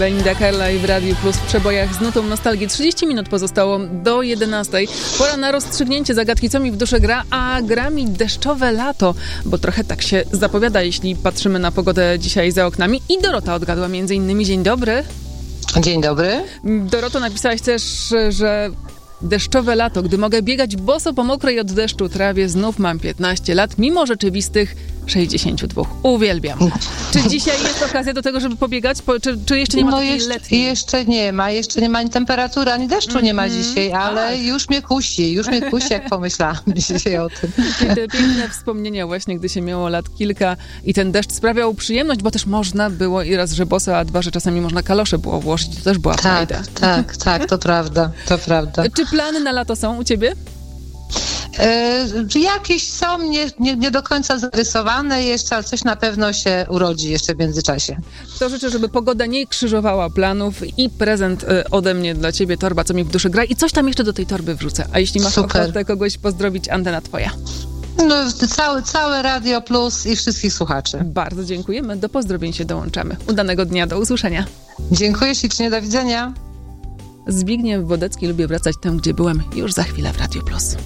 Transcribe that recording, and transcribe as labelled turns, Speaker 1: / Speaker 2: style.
Speaker 1: Belinda Carlisle w Radiu Plus w przebojach z nutą nostalgii. 30 minut pozostało do 11. Pora na rozstrzygnięcie zagadki, co mi w duszę gra, a gra mi deszczowe lato, bo trochę tak się zapowiada, jeśli patrzymy na pogodę dzisiaj za oknami. I Dorota odgadła między innymi. Dzień dobry.
Speaker 2: Dzień dobry.
Speaker 1: Doroto, napisałaś też, że deszczowe lato, gdy mogę biegać boso po mokrej od deszczu trawie, znów mam 15 lat, mimo rzeczywistych 62. Uwielbiam. Czy dzisiaj jest okazja do tego, żeby pobiegać? Czy jeszcze nie ma takiej letniej?
Speaker 2: Jeszcze nie ma ani temperatury, ani deszczu nie ma dzisiaj, ale już mnie kusi, jak pomyślałam dzisiaj o tym.
Speaker 1: I te piękne wspomnienia właśnie, gdy się miało lat kilka i ten deszcz sprawiał przyjemność, bo też można było i raz, że boso, a dwa, że czasami można kalosze było włożyć, to też była frajda.
Speaker 2: Tak, to prawda.
Speaker 1: Czy plany na lato są u ciebie?
Speaker 2: Jakieś są nie do końca zarysowane jeszcze, ale coś na pewno się urodzi jeszcze w międzyczasie.
Speaker 1: To życzę, żeby pogoda nie krzyżowała planów i prezent ode mnie dla ciebie, torba, co mi w duszy gra i coś tam jeszcze do tej torby wrzucę. A jeśli masz ochotę kogoś pozdrowić, antena twoja.
Speaker 2: No, całe Radio Plus i wszystkich słuchaczy.
Speaker 1: Bardzo dziękujemy, do pozdrowień się dołączamy. Udanego dnia, do usłyszenia.
Speaker 2: Dziękuję ślicznie, do widzenia.
Speaker 1: Zbigniew Wodecki, lubię wracać tam, gdzie byłem, już za chwilę w Radio Plus.